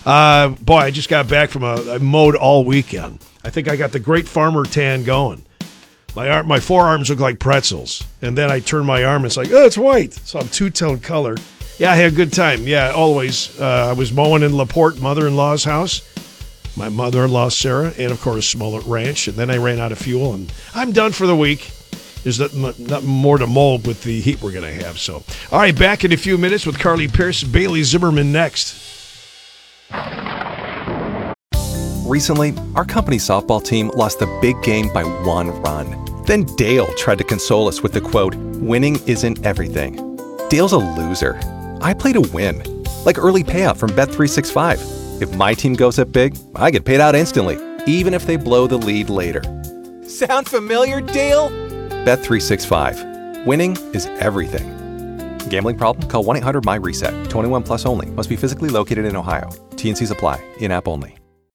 Boy, I just got back from I mowed all weekend. I think I got the Great Farmer tan going. My forearms look like pretzels. And then I turn my arm, it's like, oh, it's white. So I'm two-tone color. Yeah, I had a good time. Yeah, always. I was mowing in LaPorte, mother-in-law's house. My mother-in-law, Sarah, and, of course, Smollett Ranch. And then I ran out of fuel, and I'm done for the week. There's nothing more to mow with the heat we're going to have. So, all right, back in a few minutes with Carly Pierce, Bailey Zimmerman next. Recently, our company softball team lost the big game by 1 run. Then Dale tried to console us with the quote, "Winning isn't everything." Dale's a loser. I play to win, like early payout from Bet365. If my team goes up big, I get paid out instantly, even if they blow the lead later. Sound familiar, Dale? Bet365. Winning is everything. Gambling problem? Call 1-800-MY-RESET. 21 plus only. Must be physically located in Ohio. T&Cs apply. In-app only.